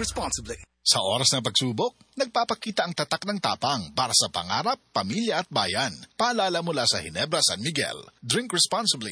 responsibly. Sa oras ng pagsubok, nagpapakita ang tatak ng tapang para sa pangarap, pamilya at bayan. Paalala mula sa Ginebra, San Miguel. Drink responsibly.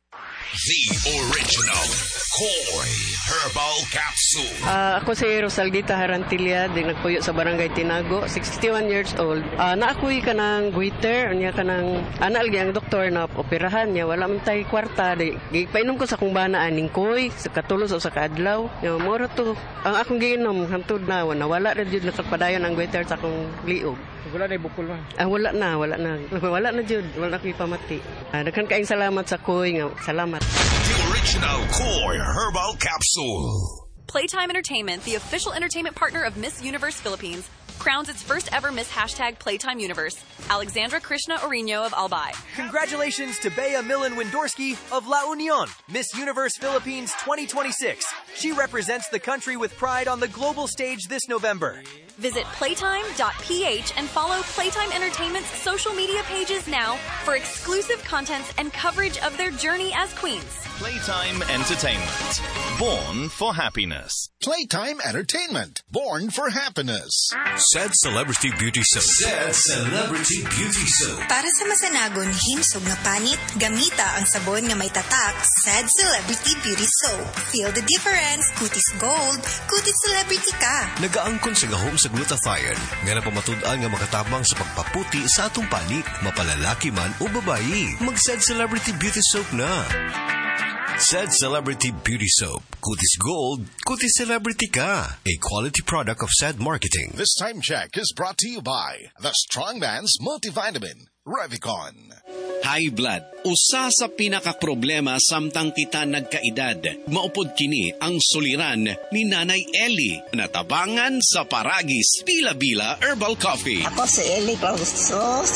The original Koi Herbal Capsule. Ako si Rosaldita Harantilla, di nagpuyo sa Barangay Tinago, 61 years old. Naakuy ka ng goiter, niya ka ng analgi ang doktor na operahan niya, wala man tayo kwarta. Painom ko sa kung bana aning koy, sa katulos o sa kaadlaw. Moro to, ang akong giinom, hantod na, nawala rin yun, nakapadayon ang goiter sa akong liog. Wala na bukol ba? Wala na. Wala na jud, wala na ko'y pamati. Daghan kaayong salamat sa koy nga, salamat. The original Koi Herbal Capsule. Playtime Entertainment, the official entertainment partner of Miss Universe Philippines, crowns its first ever Miss #Playtime Universe, Alexandra Krishna Orino of Albay. Congratulations to Bea Millen Windorski of La Union, Miss Universe Philippines 2026. She represents the country with pride on the global stage this November. Visit playtime.ph and follow Playtime Entertainment's social media pages now for exclusive content and coverage of their journey as queens. Playtime Entertainment. Born for happiness. Playtime Entertainment. Born for happiness. Said Celebrity Beauty Soap. Said Celebrity Beauty Soap. Para sa masanagon himsog nga panit, gamita ang sabon nga may tatak, Said Celebrity Beauty Soap. Feel the difference. Kutis gold, kutis celebrity ka. Nagaangkon sa gahom sa glutathione, nga napamatud-an nga makatabang sa pagpaputi sa atong panit, mapalalaki man o babayi. Mag-Said Celebrity Beauty Soap na. Said Celebrity Beauty Soap. Kutis Gold, Kutis Celebrity ka. A quality product of Said Marketing. This time check is brought to you by the Strongman's Multivitamin, Revicon. High blood, usa sa pinakaproblema samtang kita nagkaedad. Maupod kini ang suliran ni Nanay Ellie, natabangan sa Paragis Bila-Bila Herbal Coffee. Ako si Ellie Clausos,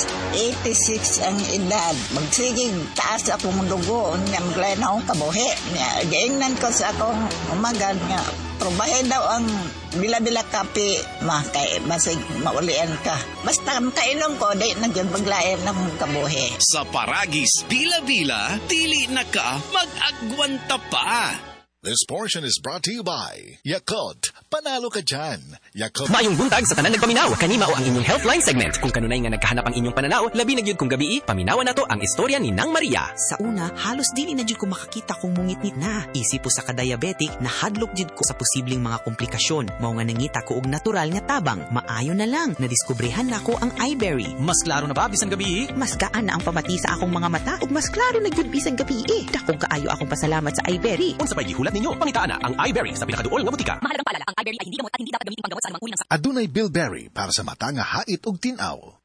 86 ang edad. Magsigig taas akong dugo, niya maglayan akong kabuhi. Gaingnan ko sa akong umagan nga. Probahe daw ang bila-bila kape, kay basig maulian ka. Basta kainom ko, di nagyan paglayan ng kabuhi. Sa Paragis Bila-Bila, dili na ka mag-agwanta pa. This portion is brought to you by Yakult. Panalo ka dyan. Yakult. Maayong buntag sa tanan nagpaminaw. Kanima o ang inyong Healthline segment. Kung kanunay nga nagkahanap ang inyong pananaw, labi na gyud kung gabi, paminawan nato ang istorya ni Nang Maria. Sa una, halos dili na gyud ko makakita kung mungitnit na. Isip po sa ka-diabetic, nahadlok gyud ko sa posibleng mga komplikasyon. Mao nga nangita ko og natural nga tabang. Maayo na lang, nadiskubrehan nako ang iBerry. Mas klaro na ba bisan gabi? Mas gaan na ang pamati sa akong mga mata ug mas klaro na gyud bisan gabi. Dakong kaayo akong pasalamat sa iBerry. Unsa pay gihulat ninyo? Pangitaan na ang iBerry sa pinakaduol nga butika. Mahalagang paalala, ang iBerry ay hindi gamot at hindi dapat gamitin panggamot sa anumang uri ng Adunay bilberry para sa mata nga hait ug tinaw.